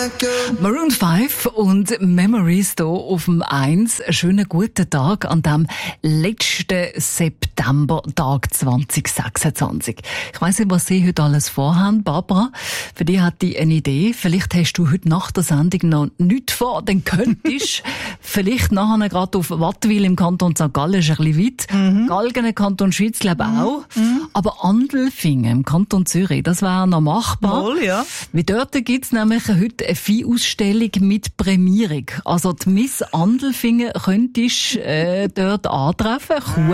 Maroon 5 und Memories hier auf dem 1. Einen schönen guten Tag an dem letzten Septembertag 2026. Ich weiss nicht, was Sie heute alles vorhaben. Barbara, für dich hat die eine Idee. Vielleicht hast du heute nach der Sendung noch nichts vor. Dann könntest vielleicht nachher gerade auf Wattwil im Kanton St. Gallen, ist ein bisschen weit. Galgen im Kanton Schweiz, glaube ich auch. Aber Andelfingen im Kanton Zürich, das wäre noch machbar. Wohl, ja. Wie dort gibt's nämlich heute eine Viehausstellung mit Prämierung. Also die Miss Andelfingen könntest dort antreffen. Kuh.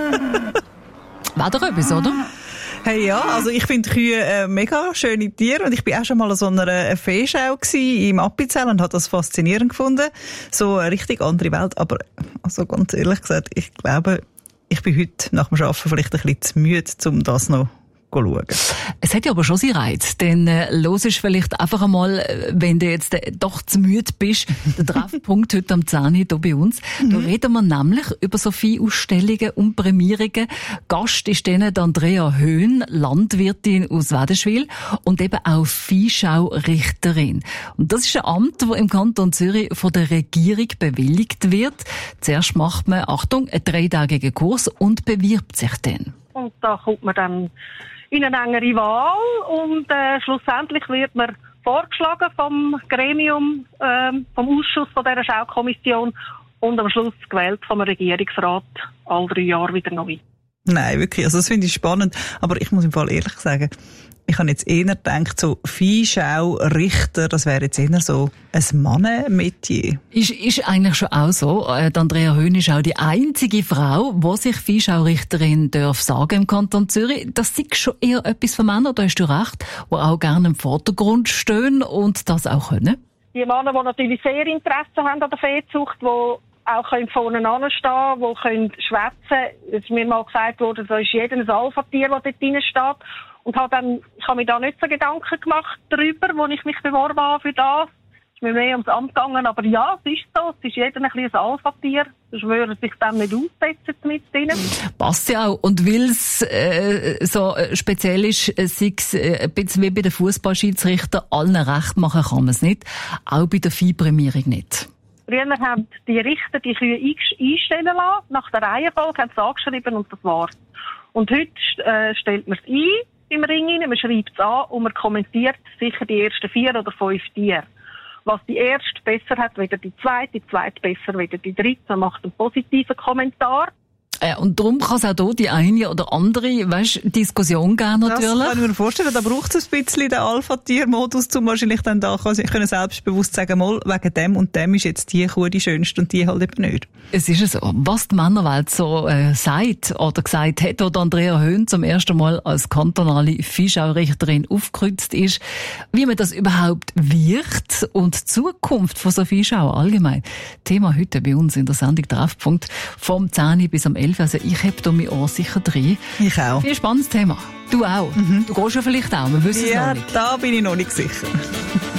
Wäre doch etwas, oder? Hey, ja, also ich finde Kühe mega schöne Tiere und ich bin auch schon mal an so einer Feeschau gsi im Appenzell und habe das faszinierend gefunden. So eine richtig andere Welt, aber also ganz ehrlich gesagt, ich glaube, ich bin heute nach dem Arbeiten vielleicht ein bisschen zu müde, um das noch schauen. Es hat ja aber schon seinen Reiz, denn los ist vielleicht einfach einmal, wenn du jetzt doch zu müde bist, der Treffpunkt heute am 10 hier bei uns. Da reden wir nämlich über so viele Ausstellungen und Prämierungen. Gast ist dann Andrea Höhn, Landwirtin aus Wädenswil und eben auch Viehschaurichterin. Und das ist ein Amt, das im Kanton Zürich von der Regierung bewilligt wird. Zuerst macht man, Achtung, einen 3-tägigen Kurs und bewirbt sich dann. Und da kommt man dann in eine engere Wahl und schlussendlich wird man vorgeschlagen vom Gremium, vom Ausschuss von dieser Schaukommission und am Schluss gewählt vom Regierungsrat alle 3 Jahre wieder neu. Nein, wirklich, also das finde ich spannend, aber ich muss im Fall ehrlich sagen, ich habe jetzt eher gedacht, so Viehschaurichter, das wäre jetzt eher so ein Mannenmetier. Ist eigentlich schon auch so. Die Andrea Höhn ist auch die einzige Frau, die sich Viehschaurichterin darf sagen im Kanton Zürich. Das ist schon eher etwas für Männer, da hast du recht, die auch gerne im Vordergrund stehen und das auch können. Die Männer, die natürlich sehr Interesse haben an der Viehzucht, die auch vorne anstehen, die können schwätzen. Es ist mir mal gesagt worden, da ist jeder ein Alpha-Tier, das dort drin steht. Und ich habe mir da nicht so Gedanken gemacht darüber, wo ich mich beworben habe für das. Es ist mir mehr ums Amt gegangen, aber ja, es ist so. Es ist jeder ein bisschen ein Alpha-Tier. Das würde sich dann nicht aussetzen mit denen. Passt ja auch. Und weil es so speziell ist, sei es ein bisschen wie bei den Fußballschiedsrichtern, allen recht machen kann man es nicht. Auch bei der Viehprämierung nicht. Früher haben die Richter die Kühe einstellen lassen. Nach der Reihenfolge haben sie angeschrieben und das war's. Und heute stellt man es ein im Ring rein, man schreibt es an und man kommentiert sicher die ersten 4 oder 5 Tiere. Was die erste besser hat, weder die zweite besser, weder die dritte. Man macht einen positiven Kommentar. Und darum kann es auch hier die eine oder andere, Diskussion geben natürlich. Das kann ich mir vorstellen, da braucht es ein bisschen den Alpha-Tier-Modus, um wahrscheinlich dann da können selbstbewusst sagen, mal, wegen dem und dem ist jetzt die Kuh die schönste und die halt eben nicht. Es ist so. Was die Männerwelt so sagt oder gesagt hat, oder Andrea Höhn zum ersten Mal als kantonale Viehschaurichterin aufgekreuzt ist, wie man das überhaupt wird und die Zukunft von so Viehschau allgemein. Thema heute bei uns in der Sendung Treffpunkt vom 10 bis am 11. Also ich habe da mein Ohr sicher drin. Ich auch. Viel spannendes Thema. Du auch. Du gehst ja vielleicht auch, wir wissen es noch nicht. Ja, da bin ich noch nicht sicher.